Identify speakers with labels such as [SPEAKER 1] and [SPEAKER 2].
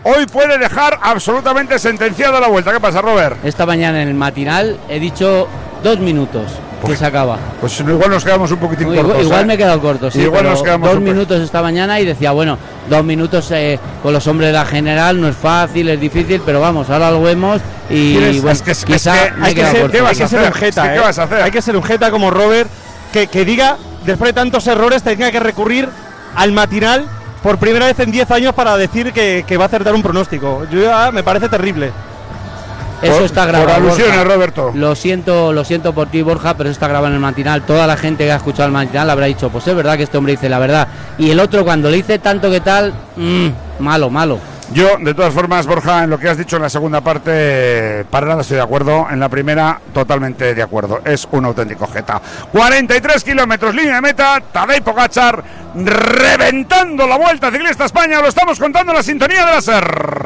[SPEAKER 1] hoy puede dejar absolutamente sentenciada la Vuelta. ¿Qué pasa, Robert?
[SPEAKER 2] Esta mañana en el matinal he dicho 2 minutos que se acaba.
[SPEAKER 1] Pues igual nos quedamos un poquitín cortos.
[SPEAKER 2] Igual me he quedado corto, sí.
[SPEAKER 1] Igual nos quedamos
[SPEAKER 2] 2 minutos esta mañana y decía, bueno, 2 minutos con los hombres de la general no es fácil, es difícil, pero vamos, ahora lo vemos y bueno,
[SPEAKER 3] hay que ser un jeta. ¿Qué vas a hacer? Hay que ser un jeta como Robert que diga, después de tantos errores, tenga que recurrir al matinal por primera vez en 10 años para decir que va a acertar un pronóstico. Me parece terrible.
[SPEAKER 2] Eso está grabado.
[SPEAKER 1] Por alusiones, Borja. Roberto.
[SPEAKER 2] Lo siento por ti, Borja, pero eso está grabado en el matinal. Toda la gente que ha escuchado el matinal habrá dicho, pues es verdad que este hombre dice la verdad. Y el otro, cuando le dice tanto que tal, malo.
[SPEAKER 1] Yo, de todas formas, Borja, en lo que has dicho en la segunda parte, para nada estoy de acuerdo. En la primera, totalmente de acuerdo. Es un auténtico jeta. 43 kilómetros, línea de meta. Tadej Pogačar reventando la Vuelta Ciclista España. Lo estamos contando en la sintonía de la SER.